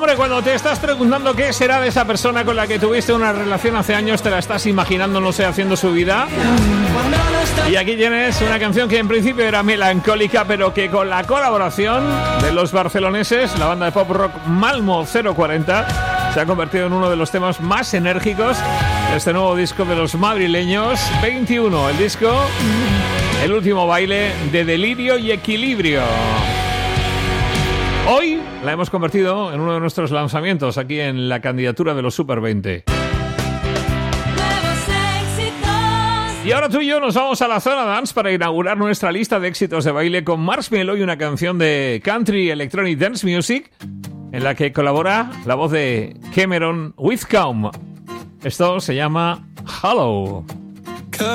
Hombre, cuando te estás preguntando qué será de esa persona con la que tuviste una relación hace años, te la estás imaginando, no sé, haciendo su vida. Y aquí tienes una canción que en principio era melancólica, pero que con la colaboración de los barceloneses, la banda de pop rock Malmo 040, se ha convertido en uno de los temas más enérgicos de este nuevo disco de los madrileños. 21, el disco, el último baile de delirio y equilibrio. Hoy la hemos convertido en uno de nuestros lanzamientos aquí en la candidatura de los Super 20. Y ahora tú y yo nos vamos a la zona dance para inaugurar nuestra lista de éxitos de baile con Marshmello y una canción de Country Electronic Dance Music en la que colabora la voz de Cameron Whitcomb. Esto se llama Hollow.